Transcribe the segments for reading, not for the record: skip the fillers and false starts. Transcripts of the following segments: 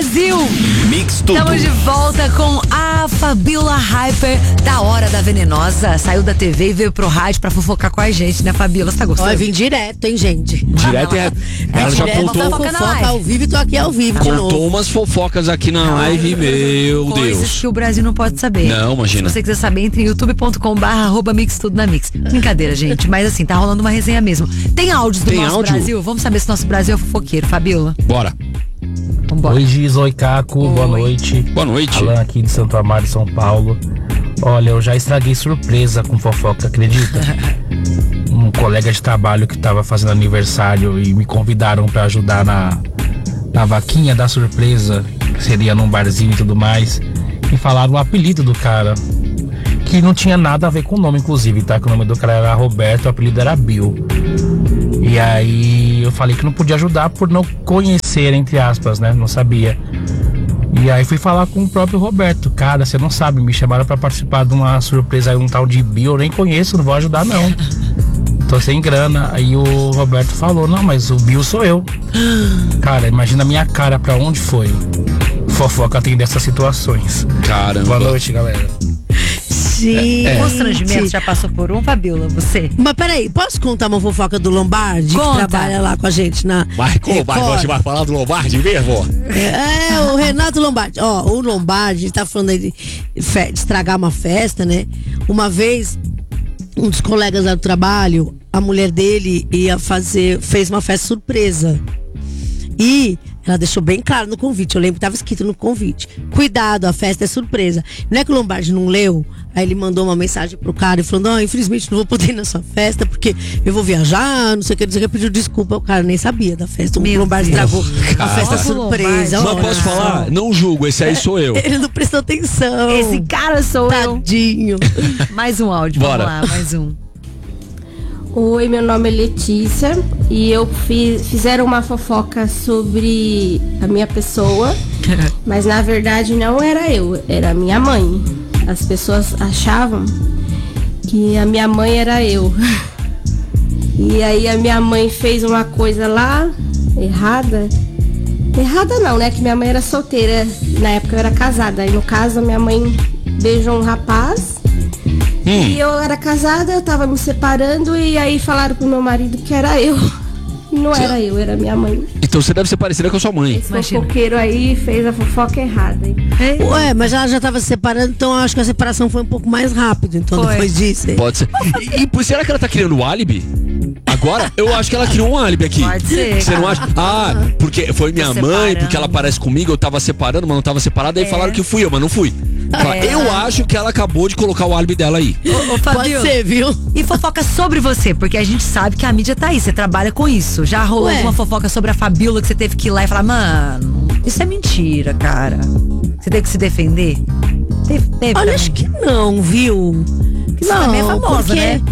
Brasil! Mix tudo. Estamos de volta com a Fabiola Hyper da Hora da Venenosa. Saiu da TV e veio pro rádio pra fofocar com a gente, né, Fabiola? Você tá gostando? Ó, eu vim direto, hein, gente? Direto ela já Direto, contou. fofoca ao vivo e tô aqui ao vivo de novo. Contou umas fofocas aqui na live, meu Coisas Deus. que o Brasil não pode saber. Não, imagina. Se você quiser saber, entre youtube.com/mix tudo na Mix. Brincadeira, gente, mas assim, tá rolando uma resenha mesmo. Tem áudios do nosso Brasil? Vamos saber se nosso Brasil é fofoqueiro, Fabiola. Bora. Vambora. Oi, Giz, oi, Caco, boa noite. Boa noite. Alan aqui de Santo Amaro, São Paulo. Olha, eu já estraguei surpresa com fofoca, acredita? Um colega de trabalho que tava fazendo aniversário e me convidaram pra ajudar na vaquinha da surpresa, que seria num barzinho e tudo mais. E falaram o apelido do cara, que não tinha nada a ver com o nome, inclusive, tá? Que o nome do cara era Roberto, o apelido era Bill. E aí eu falei que não podia ajudar por não conhecer, entre aspas, né? Não sabia. E aí fui falar com o próprio Roberto. Cara, você não sabe, me chamaram pra participar de uma surpresa aí, um tal de Bill, eu nem conheço, não vou ajudar não. Tô sem grana. Aí o Roberto falou, não, mas o Bill sou eu. Cara, imagina a minha cara pra onde foi. Fofoca tem dessas situações. Caramba. Boa noite, galera. Gente. Constrangimento, já passou por um, Fabiola, você? Mas peraí, posso contar uma fofoca do Lombardi? Conta. Que trabalha lá com a gente na Você vai falar do Lombardi mesmo? o Renato Lombardi. Ó, o Lombardi tá falando aí de estragar uma festa, né? Uma vez, um dos colegas lá do trabalho, a mulher dele fez uma festa surpresa. E ela deixou bem claro no convite. Eu lembro que estava escrito no convite: cuidado, a festa é surpresa. Não é que o Lombardi não leu? Aí ele mandou uma mensagem pro cara e falou: não, infelizmente não vou poder ir na sua festa porque eu vou viajar, não sei o que, pediu desculpa. O cara nem sabia da festa. O Lombardi estragou a festa surpresa. Mas posso falar? Não julgo, esse aí sou eu. Ele não prestou atenção. Esse cara sou Tadinho. Mais um áudio, Bora. vamos lá, mais um. Oi, meu nome é Letícia e eu fizeram uma fofoca sobre a minha pessoa, mas na verdade não era eu, era a minha mãe. As pessoas achavam que a minha mãe era eu. E aí a minha mãe fez uma coisa lá errada. Errada não, né? Que minha mãe era solteira, na época eu era casada. E no caso a minha mãe beijou um rapaz. E eu era casada, eu tava me separando e aí falaram pro meu marido que era eu. Não era eu, era minha mãe. Então você deve ser parecida com a sua mãe. Esse fofoqueiro aí fez a fofoca errada, hein? Ué, mas ela já tava se separando, então eu acho que a separação foi um pouco mais rápido, então Foi. depois disso. Pode ser. E será que ela tá criando um álibi? Agora, eu acho que ela criou um álibi aqui. Pode ser, Você não cara. acha? Ah, porque foi minha Tô mãe, separando. porque ela parece comigo, eu tava separando, mas não tava separada, aí falaram que fui eu, mas não fui. Eu acho que ela acabou de colocar o álibi dela aí. Ô, Pode Fabiola, ser, viu? e fofoca sobre você, porque a gente sabe que a mídia tá aí, você trabalha com isso. Já rolou Ué. alguma fofoca sobre a Fabiola que você teve que ir lá e falar, mano, isso é mentira, cara. Você teve que se defender? Teve Olha, também. acho que não, viu? Que você também é famosa, porque né?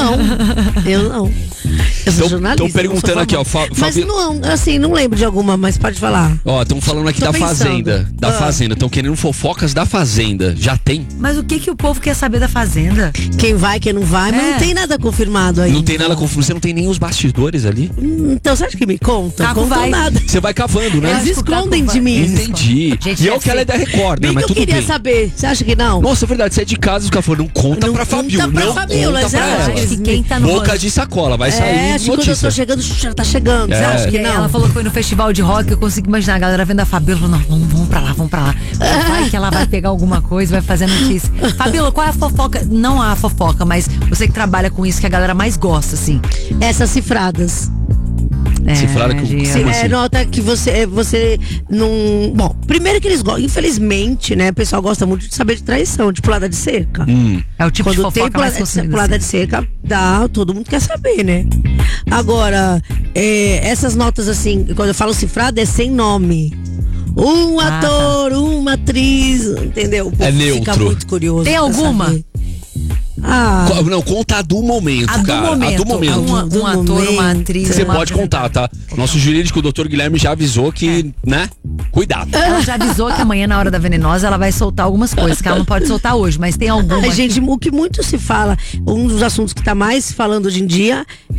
Eu não. Eu sou jornalista. Estão perguntando não sou aqui, ó. famosa. Mas não, assim, não lembro de alguma, mas pode falar. Ó, estão falando aqui Tô da pensando. Fazenda. Da Ah. Fazenda. Estão querendo fofocas da Fazenda. Já tem? Mas o que o povo quer saber da Fazenda? Quem vai, quem não vai, mas É. não tem nada confirmado aí. Não tem nada confuso. Você não tem nem os bastidores ali? Então você acha que me contam? Caco Contam vai. nada. Você vai cavando, né? Eles acho que o Caco escondem vai. de mim. Entendi. Gente, E é é o que ela é da Record, né? Bem Mas que eu tudo queria bem. saber. Você acha que não? Nossa, é verdade. Você é de casa, os caras falaram, não conta Não pra conta Fabiola. pra Não Fabiola, conta pra exato. ela. Acho que quem tá no Boca rolê- de sacola, vai sair Acho que quando eu notícia. tô chegando, já tá chegando. Você É. acha que E não? ela falou que foi no festival de rock, eu consigo imaginar a galera vendo a Fabiola, falando, não, vamos pra lá, vamos pra lá. Vai que ela vai pegar alguma coisa, vai fazer notícia. Fabiola, qual é a fofoca? Não a fofoca, mas você que trabalha com isso, que a galera mais gosta, assim. Essas cifradas. Cifrada que Gia. Como assim? Nota que você não. Bom, primeiro que eles gostam, infelizmente, né? O pessoal gosta muito de saber de traição, de pulada de cerca. É o tipo de Quando tem fofoca mais consumida. pulada de cerca, todo mundo quer saber, né? Agora, essas notas assim, quando eu falo cifrada, é sem nome. Um ator, uma atriz, entendeu? O povo É fica neutro. muito curioso. Tem pra alguma? saber. Ah, Não, conta a do momento, A do cara. momento. A do momento. Do Um ator, uma momento. atriz. Você uma pode contar, tá? Nosso jurídico, o doutor Guilherme, já avisou que, né? Cuidado. Ela já avisou que amanhã, na hora da venenosa, ela vai soltar algumas coisas que ela não pode soltar hoje, mas tem alguma. Ai, gente, o que muito se fala, um dos assuntos que tá mais se falando hoje em dia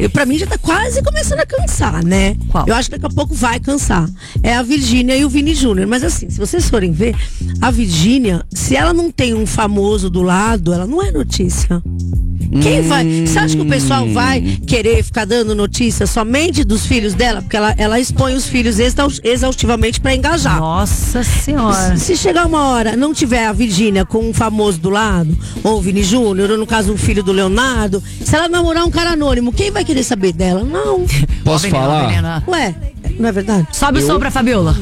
pra mim já tá quase começando a cansar, né? Qual? Eu acho que daqui a pouco vai cansar. É a Virgínia e o Vini Júnior. Mas assim, se vocês forem ver, a Virgínia, se ela não tem um famoso do lado, ela não é notícia. Quem vai? Você acha que o pessoal vai querer ficar dando notícia somente dos filhos dela? Porque ela expõe os filhos exaustivamente pra engajar. Nossa senhora. Se chegar uma hora, não tiver a Virgínia com um famoso do lado, ou o Vini Júnior, ou no caso o filho do Leonardo, se ela namorar um cara anônimo, quem vai querer saber dela? Não. Posso falar? Venena. Ué, não é verdade? Sobe o som pra Fabiola.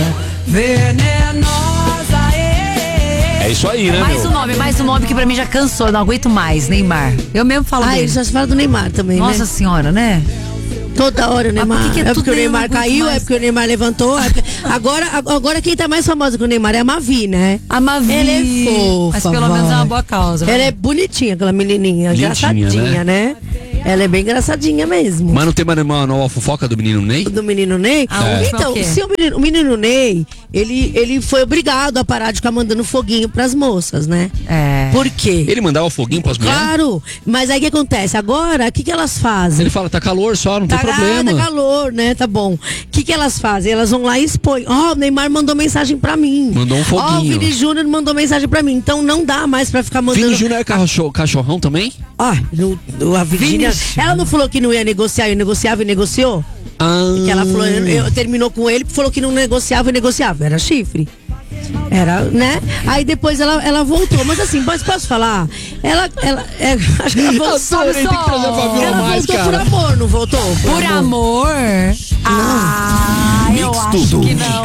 É isso aí, né, Mais um nome que pra mim já cansou, não aguento mais, Neymar. Eu mesmo falo dele. Já se fala do Neymar também, Nossa né? senhora, né? Toda hora o Neymar. por que é tudo porque o Neymar eu não aguento caiu, mais? é porque o Neymar levantou. Agora quem tá mais famosa que o Neymar é a Mavi, né? A Mavi. Ela é fofa. Mas pelo menos é uma boa causa. Ela é bonitinha, aquela menininha. Lindinha, Engraçadinha, né? Ela é bem engraçadinha mesmo. Mas não tem mais uma nova fofoca do menino Ney? Do menino Ney? Então, se o menino Ney, ele foi obrigado a parar de ficar mandando foguinho pras moças, né? É. Por quê? Ele mandava foguinho pras mulheres? Claro, mas aí o que acontece? Agora, o que elas fazem? Ele fala, tá calor só, não tem problema. Tá calor, né? Tá bom. O que elas fazem? Elas vão lá e expõem. O Neymar mandou mensagem pra mim. Mandou um foguinho. O Vini Júnior mandou mensagem pra mim. Então não dá mais pra ficar mandando. Vini Júnior é cachorrão também? A Virgínia, ela não falou que não ia negociar, e negociava e negociou? Que ela falou, terminou com ele, falou que não negociava e negociava. Era chifre. Era, né? Aí depois ela voltou. Mas assim, posso falar? Acho que ela voltou. Tem que trazer a Fabiola Ela mais, voltou cara. por amor, não voltou? Por amor? Eu acho Tudo que não.